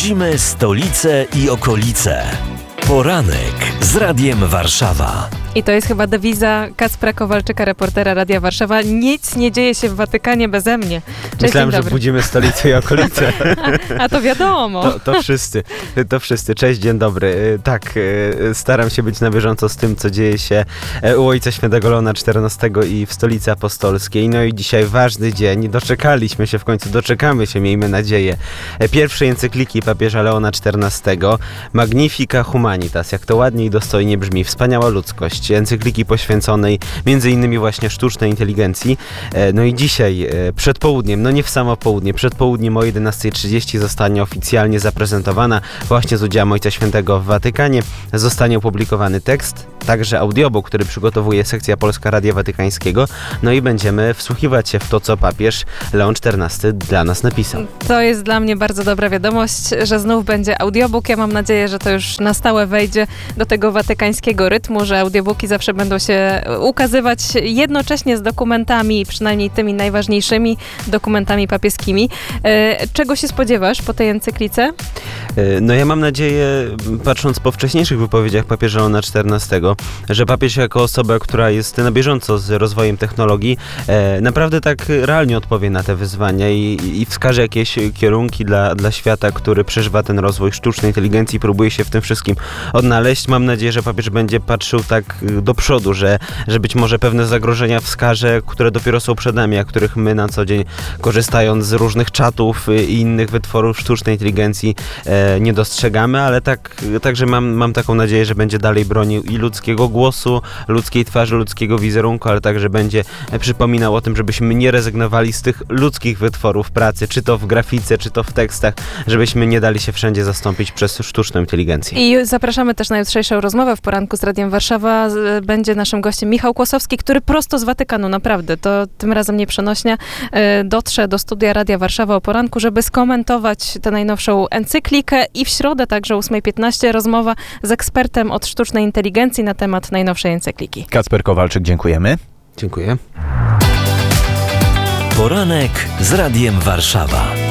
Śledzimy stolicę i okolice. Poranek z Radiem Warszawa. I to jest chyba dewiza Kacpra Kowalczyka, reportera Radia Warszawa. Nic nie dzieje się w Watykanie beze mnie. Cześć, myślałem, że budzimy stolicę i okolice. A to wiadomo. To wszyscy. Cześć, dzień dobry. Tak, staram się być na bieżąco z tym, co dzieje się u Ojca Świętego Leona XIV i w Stolicy Apostolskiej. No i dzisiaj ważny dzień. Doczekaliśmy się w końcu, doczekamy się, miejmy nadzieję, pierwszej encykliki papieża Leona XIV. Magnifica Humanitas, jak to ładnie i dostojnie brzmi. Wspaniała ludzkość. Encykliki poświęconej między innymi właśnie sztucznej inteligencji. No i dzisiaj przed południem, no nie w samo południe, przed południem o 11:30 zostanie oficjalnie zaprezentowana właśnie z udziałem Ojca Świętego w Watykanie. Zostanie opublikowany tekst, także audiobook, który przygotowuje sekcja Polska Radia Watykańskiego. No i będziemy wsłuchiwać się w to, co papież Leon XIV dla nas napisał. To jest dla mnie bardzo dobra wiadomość, że znów będzie audiobook. Ja mam nadzieję, że to już na stałe wejdzie do tego watykańskiego rytmu, że audiobooki zawsze będą się ukazywać jednocześnie z dokumentami, przynajmniej tymi najważniejszymi dokumentami papieskimi. Czego się spodziewasz po tej encyklice? No ja mam nadzieję, patrząc po wcześniejszych wypowiedziach papieża Leona XIV, że papież jako osoba, która jest na bieżąco z rozwojem technologii, naprawdę tak realnie odpowie na te wyzwania i wskaże jakieś kierunki dla świata, który przeżywa ten rozwój sztucznej inteligencji, próbuje się w tym wszystkim odnaleźć. Mam nadzieję, że papież będzie patrzył tak do przodu, że być może pewne zagrożenia wskaże, które dopiero są przed nami, a których my na co dzień, korzystając z różnych czatów i innych wytworów sztucznej inteligencji, nie dostrzegamy, ale także mam taką nadzieję, że będzie dalej bronił i ludzkiego głosu, ludzkiej twarzy, ludzkiego wizerunku, ale także będzie przypominał o tym, żebyśmy nie rezygnowali z tych ludzkich wytworów pracy, czy to w grafice, czy to w tekstach, żebyśmy nie dali się wszędzie zastąpić przez sztuczną inteligencję. I zapraszamy też na jutrzejszą rozmowę w Poranku z Radiem Warszawa. Będzie naszym gościem Michał Kłosowski, który prosto z Watykanu, naprawdę, to tym razem nie przenośnia, dotrze do studia Radia Warszawa o poranku, żeby skomentować tę najnowszą encyklikę i w środę także o 8:15 rozmowa z ekspertem od sztucznej inteligencji na temat najnowszej encykliki. Kacper Kowalczyk, dziękujemy. Dziękuję. Poranek z Radiem Warszawa.